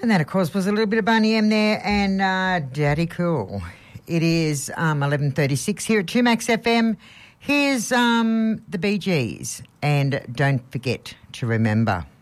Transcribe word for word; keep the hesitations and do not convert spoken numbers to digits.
And that, of course, was a little bit of Boney M there and uh, Daddy Cool. It is um, eleven thirty-six here at two Max F M. Here's um, the Bee Gees, and don't forget to remember.